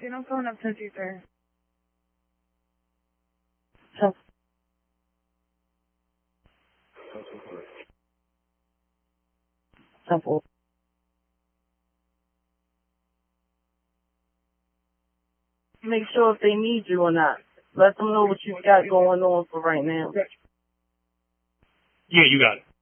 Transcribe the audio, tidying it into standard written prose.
Dude, I'm pulling up 10-3. Simple. Make sure if they need you or not. Let them know what you got going on for right now. Yeah, you got it.